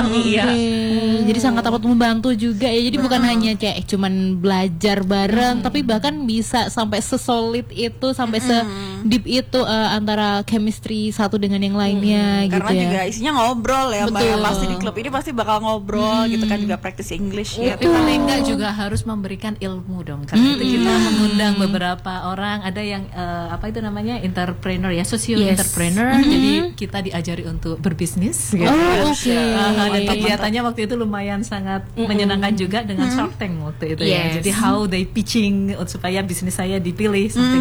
Iya. Jadi sangat dapat membantu juga ya. Jadi bukan hanya kayak cuman belajar bareng, tapi bahkan bisa sampai sesolid itu, sampai se-deep itu antara chemistry satu dengan yang lainnya gitu Karena ya. juga isinya ngobrol ya Mbak ya. Betul. Pasti di klub ini pasti bakal ngobrol gitu kan, juga practice English ya. Tapi paling enggak juga harus memberikan ilmu dong. Karena itu kita mengundang beberapa orang, ada yang apa itu namanya entrepreneur ya, socio entrepreneur. Jadi kita diajari untuk berbisnis gitu. Dan kegiatannya waktu itu lumayan sangat menyenangkan juga dengan Shark Tank waktu itu ya. Jadi how they pitching supaya bisnis saya dipilih something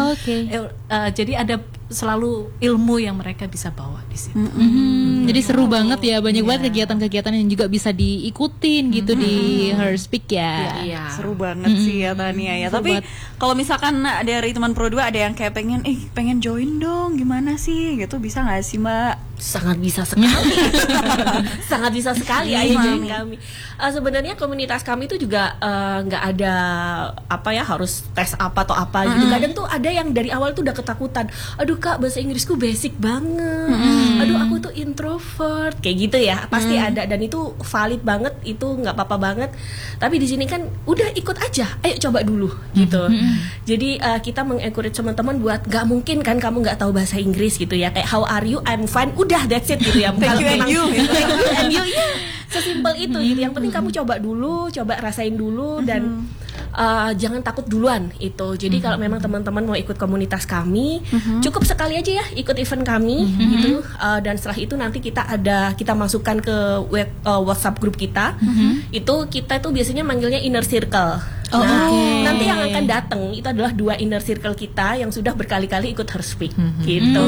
jadi ada selalu ilmu yang mereka bisa bawa di situ. Jadi seru banget ya, banyak banget kegiatan-kegiatan yang juga bisa diikutin gitu di Her Speak ya. Seru banget sih ya Tania ya. Tapi kalau misalkan dari teman Pro 2 ada yang kayak pengen join dong, gimana sih gitu, bisa nggak sih Mbak? Sangat bisa sekali. Sangat bisa sekali ayo join kami. Sebenarnya komunitas kami itu juga nggak ada apa ya harus tes apa atau apa gitu. Kadang tuh ada yang dari awal tuh udah ketakutan. Aduh Kak, bahasa Inggrisku basic banget. Aduh aku tuh introvert kayak gitu ya. Pasti ada, dan itu valid banget, itu nggak apa-apa banget. Tapi di sini kan udah ikut aja. Ayo coba dulu gitu. Jadi kita mengencourage teman-teman buat nggak mungkin kan kamu nggak tahu bahasa Inggris gitu ya. Kayak how are you? I'm fine. Udah that's it gitu ya. Thank you and you. Thank you and you ya. Sesimpel itu gitu. Yang penting kamu coba dulu, coba rasain dulu dan jangan takut duluan itu. Jadi kalau memang teman-teman mau ikut komunitas kami, cukup sekali aja ya ikut event kami gitu. Dan setelah itu nanti kita masukkan ke WhatsApp grup kita. Itu kita tuh biasanya manggilnya inner circle. Nanti yang akan datang itu adalah 2 inner circle kita yang sudah berkali-kali ikut Her Speak gitu.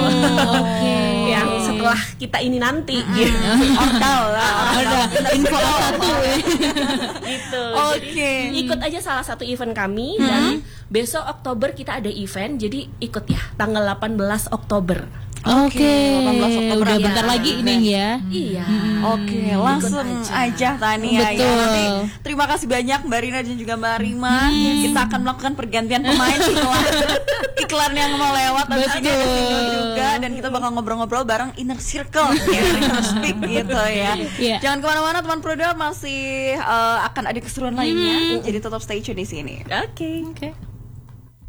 Yang setelah kita ini nanti gitu. Ada info satu Gitu. Jadi ikut aja salah satu event kami dan besok Oktober kita ada event, jadi ikut ya tanggal 18 Oktober. 18 Oktober udah bentar lagi ini ya. Iya. Langsung aja Tania ya. Nanti terima kasih banyak Mbak Rina dan juga Mbak Rima. Kita akan melakukan pergantian pemain iklan yang mau lewat nanti juga, dan kita bakal ngobrol-ngobrol bareng inner circle ya, Her Speak gitu ya. Jangan kemana-mana teman Pro 2, masih akan ada keseruan lainnya. Jadi tetap stay tune di sini. Oke.